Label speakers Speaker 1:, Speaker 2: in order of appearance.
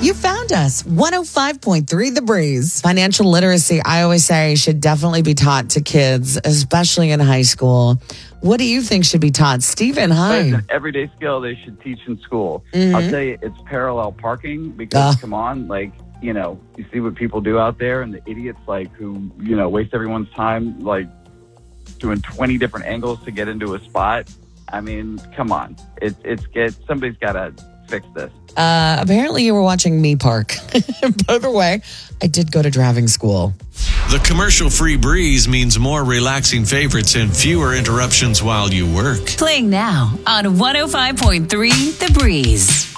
Speaker 1: You found us. 105.3 The Breeze. Financial literacy, I always say, should definitely be taught to kids, especially in high school. What do you think should be taught? Stephen, hi.
Speaker 2: It's an everyday skill they should teach in school. I'll tell you, it's parallel parking because, come on, like, you know, you see what people do out there and the idiots, like, who, you know, waste everyone's time, like, doing 20 different angles to get into a spot. I mean, come on. Somebody's got to fix this.
Speaker 1: Apparently you were watching Me Park. By the way, I did go to driving school.
Speaker 3: The commercial-free Breeze means more relaxing favorites and fewer interruptions while you work.
Speaker 4: Playing now on 105.3 The Breeze.